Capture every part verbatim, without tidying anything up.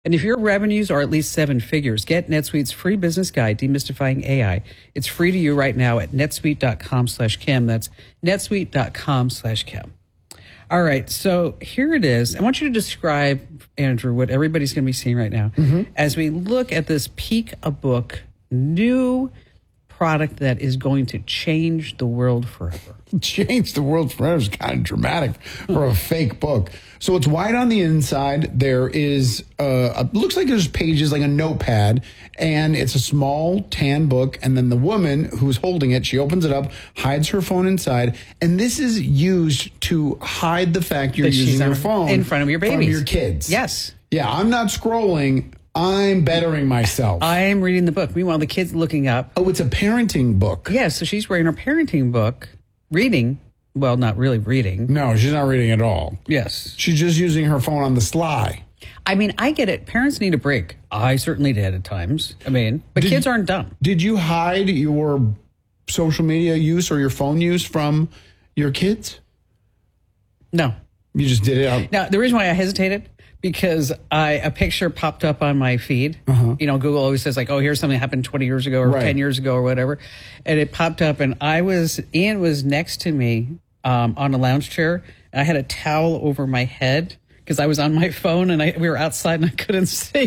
And if your revenues are at least seven figures, get NetSuite's free business guide, Demystifying A I. It's free to you right now at netsuite.com slash Kim. That's netsuite.com slash Kim. All right, so here it is. I want you to describe, Andrew, what everybody's going to be seeing right now mm-hmm. as we look at this Peek a Book new product that is going to change the world forever. Change the world forever is kind of dramatic for a fake book. So it's white on the inside. There is, uh, a, looks like there's pages, like a notepad, and it's a small tan book. And then the woman who's holding it, she opens it up, hides her phone inside. And this is used to hide the fact you're that using your phone in front of your babies. From your kids. Yes. Yeah, I'm not scrolling. I'm bettering myself. I'm reading the book. Meanwhile, the kid's looking up. Oh, it's a parenting book. Yeah, so she's reading her parenting book, reading. Well, not really reading. No, she's not reading at all. Yes. She's just using her phone on the sly. I mean, I get it. Parents need a break. I certainly did at times. I mean, but did, kids aren't dumb. Did you hide your social media use or your phone use from your kids? No. You just did it out? Now, the reason why I hesitated, because I a picture popped up on my feed. Uh-huh. You know, Google always says like, oh, here's something that happened twenty years ago or right. ten years ago or whatever. And it popped up and I was, Ian was next to me um, on a lounge chair. And I had a towel over my head because I was on my phone and I, we were outside and I couldn't see.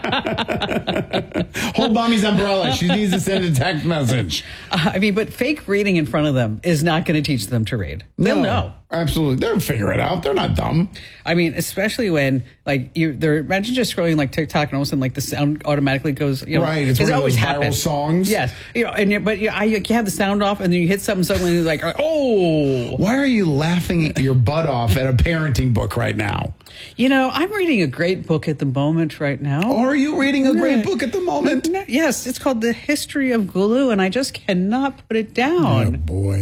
Hold mommy's umbrella. She needs to send a text message. Uh, I mean, but fake reading in front of them is not going to teach them to read. They'll no, know. Absolutely. They'll figure it out. They're not dumb. I mean, especially when, like, you, they're, imagine just scrolling, like, TikTok and all of a sudden, like, the sound automatically goes, you know. Right. It's one it of always those viral happens. songs. Yes. You know, and, but you, I, you have the sound off and then you hit something suddenly and it's like, oh. Why are you laughing your butt off at a parenting book right now? You know, I'm reading a great book at the moment right now. Are you reading a great book at the moment? Yes. It's called The History of Glue and I just cannot put it down. Oh, boy.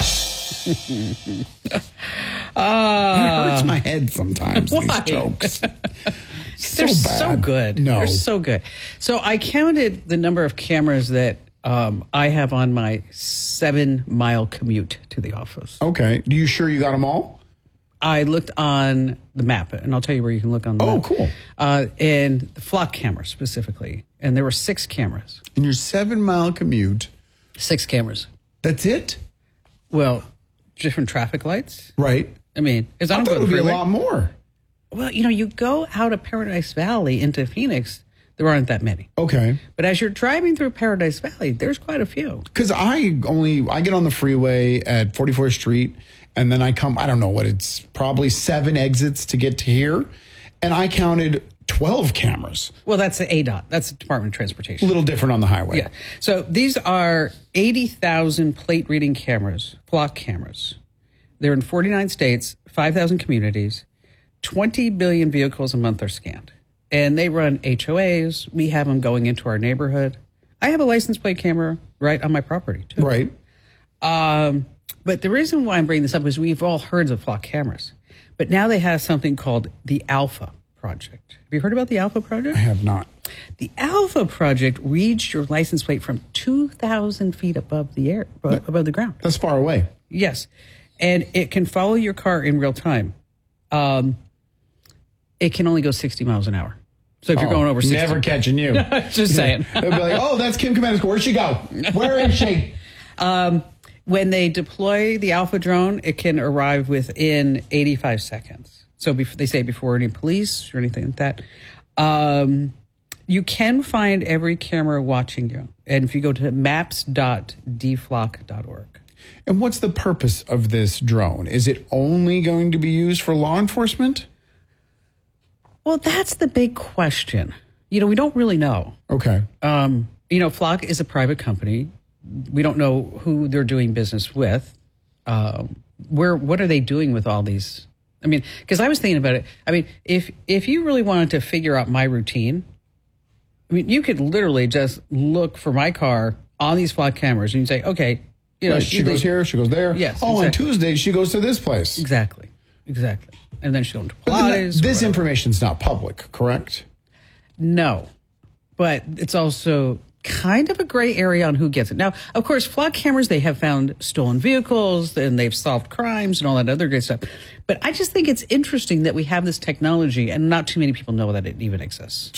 Uh, it hurts my head sometimes, why? these jokes. They're so, so good. No. They're so good. So I counted the number of cameras that um, I have on my seven-mile commute to the office. Okay. Do you sure you got them all? I looked on the map, and I'll tell you where you can look on the oh, map. Oh, cool. Uh, and the flock camera specifically. And there were six cameras. In your seven-mile commute? Six cameras. That's it? Well, different traffic lights. Right. I mean, I thought it would be a lot more. Well, you know, you go out of Paradise Valley into Phoenix, there aren't that many. Okay. But as you're driving through Paradise Valley, there's quite a few. Because I only, I get on the freeway at forty-fourth Street, and then I come, I don't know what, it's probably seven exits to get to here, and I counted twelve cameras. Well, that's the A D O T. That's the Department of Transportation. A little different on the highway. Yeah. So these are eighty thousand plate reading cameras, flock cameras. They're in forty-nine states, five thousand communities, twenty billion vehicles a month are scanned. And they run H O As. We have them going into our neighborhood. I have a license plate camera right on my property, too. Right. Um, but the reason why I'm bringing this up is we've all heard of flock cameras. But now they have something called the Alpha Project. Have you heard about the Alpha Project? I have not. The Alpha Project reads your license plate from two thousand feet above the air, above the ground. That's far away. Yes. And it can follow your car in real time. Um, it can only go sixty miles an hour. So if you're oh, going over sixty. Never catching you. Just saying. They'll be like, oh, that's Kim Komendis. Where'd she go? Where is she? Um, when they deploy the Alpha drone, it can arrive within eighty-five seconds. So bef- they say before any police or anything like that. Um, you can find every camera watching you. And if you go to maps dot d flock dot org. And what's the purpose of this drone? Is it only going to be used for law enforcement? Well, that's the big question. You know, we don't really know. Okay. Um, you know, Flock is a private company. We don't know who they're doing business with. Um, where, what are they doing with all these? I mean, because I was thinking about it. I mean, if if you really wanted to figure out my routine, I mean, you could literally just look for my car on these Flock cameras and you say, okay, you know, right, she goes here, she goes there. Yes. Oh, exactly. on Tuesday she goes to this place. Exactly. Exactly. And then she'll go to But Pilates. This information's not public, correct? No, but it's also kind of a gray area on who gets it. Now, of course, flock cameras, they have found stolen vehicles and they've solved crimes and all that other great stuff. But I just think it's interesting that we have this technology and not too many people know that it even exists.